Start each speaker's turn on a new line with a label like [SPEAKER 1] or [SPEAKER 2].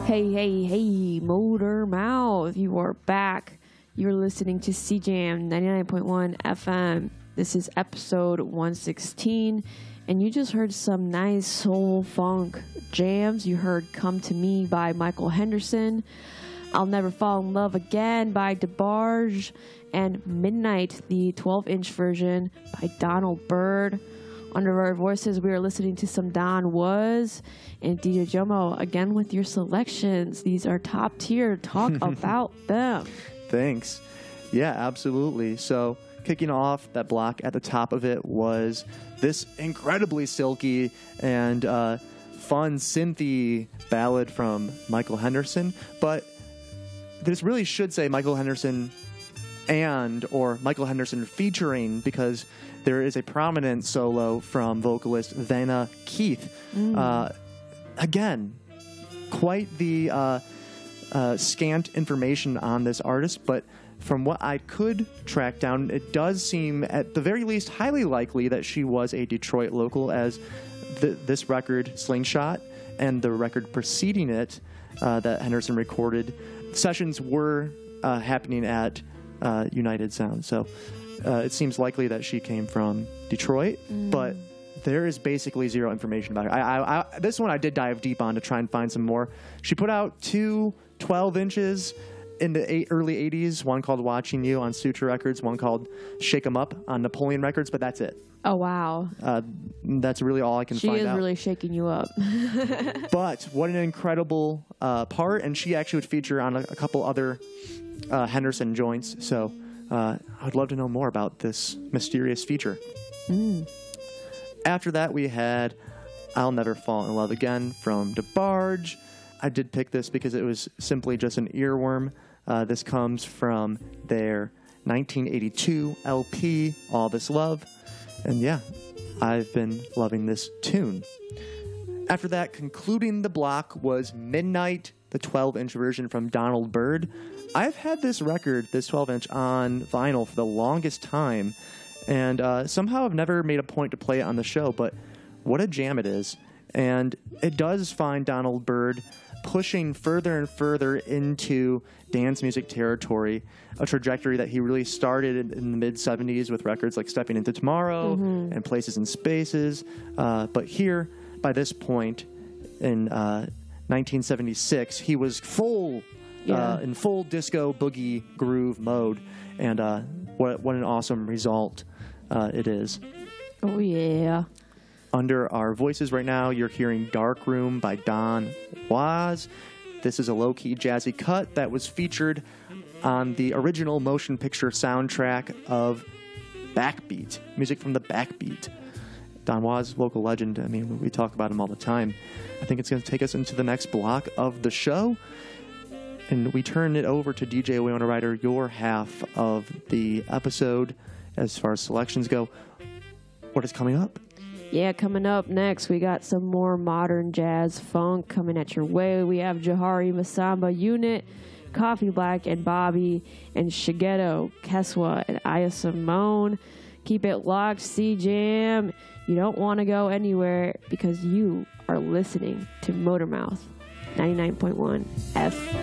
[SPEAKER 1] Hey, Motor Mouth, you are back. You're listening to CJAM 99.1 FM. This is episode 116, and you just heard some nice soul funk jams. You heard Come to Me by Michael Henderson, I'll Never Fall in Love Again by DeBarge, and Midnight, the 12-inch version by Donald Byrd. Under our voices, we are listening to some Don Was and DJ Jomo, again with your selections. These are top tier. Talk about them.
[SPEAKER 2] Thanks. Yeah, absolutely. So kicking off that block at the top of it was this incredibly silky and fun synthy ballad from Michael Henderson. But this really should say Michael Henderson or Michael Henderson featuring, because there is a prominent solo from vocalist Vanna Keith. Again, quite the scant information on this artist, but from what I could track down, it does seem at the very least highly likely that she was a Detroit local, as this record, Slingshot, and the record preceding it that Henderson recorded, sessions were happening at United Sound. So it seems likely that she came from Detroit, but there is basically zero information about her. This one I did dive deep on to try and find some more. She put out 2 12 inches in the early 80s, one called Watching You on Suture Records, one called Shake 'Em Up on Napoleon Records, but that's it.
[SPEAKER 1] Oh, wow.
[SPEAKER 2] That's really all I can find out.
[SPEAKER 1] She is really shaking you up.
[SPEAKER 2] But what an incredible part, and she actually would feature on a couple other Henderson joints, so I'd love to know more about this mysterious feature. After that, we had I'll Never Fall in Love Again from DeBarge. I did pick this because it was simply just an earworm. This comes from their 1982 LP, All This Love. And yeah, I've been loving this tune. After that, concluding the block was Midnight, the 12-inch version from Donald Byrd. I've had this record, this 12-inch, on vinyl for the longest time, and somehow I've never made a point to play it on the show, but what a jam it is. And it does find Donald Byrd pushing further and further into dance music territory, a trajectory that he really started in the mid-'70s with records like Stepping Into Tomorrow and Places and Spaces. But here, by this point, in 1976, he was in full disco boogie groove mode, and what an awesome result it is.
[SPEAKER 1] Oh, yeah.
[SPEAKER 2] Under our voices right now, you're hearing Dark Room by Don Was. This is a low-key jazzy cut that was featured on the original motion picture soundtrack of Backbeat, music from the Backbeat. Don Was, local legend. I mean, we talk about him all the time. I think it's going to take us into the next block of the show, and we turn it over to DJ Winona Ryder, your half of the episode as far as selections go. What is coming up?
[SPEAKER 1] Yeah, coming up next, we got some more modern jazz funk coming at your way. We have Johari Masamba Unit, Coffee Black and Bobby, and Shigeto, Keswa, and Aya Simone. Keep it locked, CJAM. You don't want to go anywhere because you are listening to Motormouth 99.1 FM.